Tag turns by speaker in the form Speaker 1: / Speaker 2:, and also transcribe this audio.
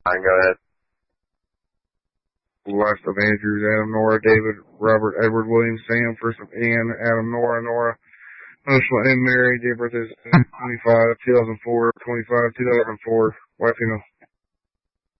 Speaker 1: I go ahead.
Speaker 2: Last of Andrews, Adam, Nora, David, Robert, Edward, William, Sam, first of Ian, Adam, Nora, Ursula, and Mary, date of birth is 25, 2004, 25, 2004, wife,